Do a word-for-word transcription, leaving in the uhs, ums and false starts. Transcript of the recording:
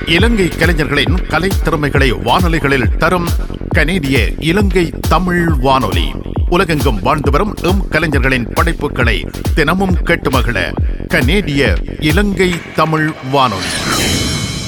இலங்கை கலைஞர்களின் கலை திறமைகளை வானொலிகளில் தரும் கனேடிய இலங்கை தமிழ் வானொலி. உலகெங்கும் வாழ்ந்து வரும் எம் கலைஞர்களின் படைப்புகளை தினமும் கேட்டு மகிழ கனேடிய இலங்கை தமிழ் வானொலி.